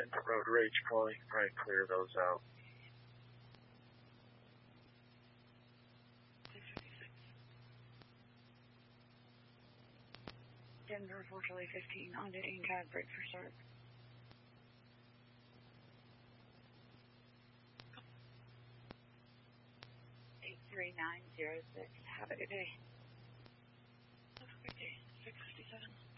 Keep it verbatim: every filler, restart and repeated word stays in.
and road rage calling. Probably clear those out. Denver, four Charlie fifteen, on to N C A D, break for start. eight three nine zero six, have a good day. Have a good day, six fifty-seven.